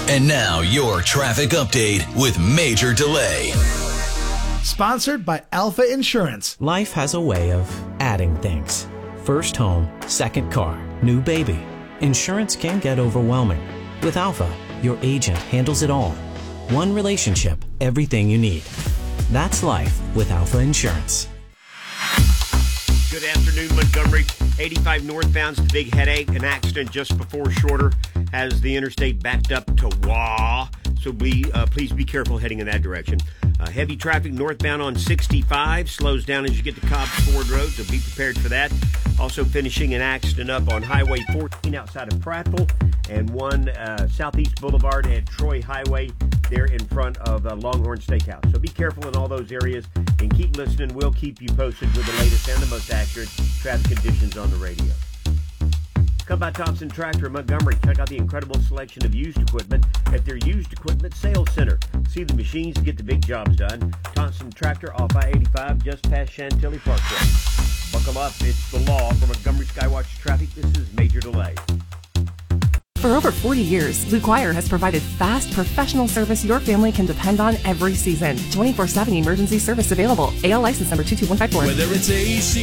And now your traffic update with Major Delay. Sponsored by Alpha Insurance. Life has a way of adding things. First home, second car, new baby. Insurance can get overwhelming. With Alpha, your agent handles it all. One relationship, everything you need. That's life with Alpha Insurance. Good afternoon, Montgomery. 85 northbound's the big headache. An accident just before Shorter has the interstate backed up to Wah. So please be careful heading in that direction. Heavy traffic northbound on 65 slows down as you get to Cobbs Ford Road, so be prepared for that. Also finishing an accident up on Highway 14 outside of Prattville, and one Southeast Boulevard at Troy Highway there in front of Longhorn Steakhouse. So be careful in all those areas and keep listening. We'll keep you posted with the latest and the most accurate traffic conditions on the radio. Come by Thompson Tractor in Montgomery. Check out the incredible selection of used equipment at their used equipment sales center. See the machines to get the big jobs done. Thompson Tractor off I-85 just past Chantilly Parkway. Buckle up, it's the law. For Montgomery Skywatch Traffic, this is Major Delay. For over 40 years, Luke Wire has provided fast, professional service your family can depend on every season. 24/7 emergency service available. AL license number 22154. Whether it's AC